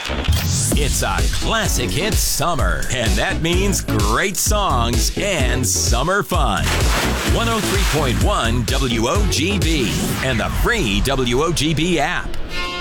It's a classic hit summer, and that means great songs and summer fun. 103.1 WOGB and the free WOGB app.